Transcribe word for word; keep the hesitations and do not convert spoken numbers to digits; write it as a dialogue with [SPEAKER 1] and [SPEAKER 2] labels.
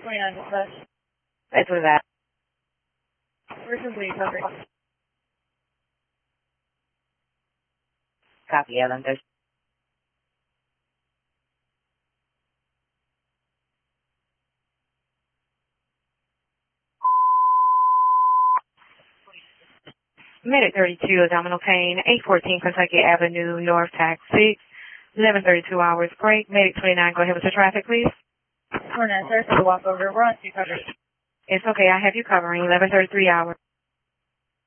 [SPEAKER 1] twenty-nine dispatch.
[SPEAKER 2] That's what that.
[SPEAKER 1] We're simply covering.
[SPEAKER 2] Copy, Ellen. There's Medic thirty-two, abdominal pain, eight fourteen Kentucky Avenue, North, Tax six, eleven thirty-two hours break. Medic twenty-nine, go ahead with the traffic, please.
[SPEAKER 1] twenty-nine, sir, for the walkover. We're on two coverage.
[SPEAKER 2] It's okay, I have you covering eleven thirty-three hours.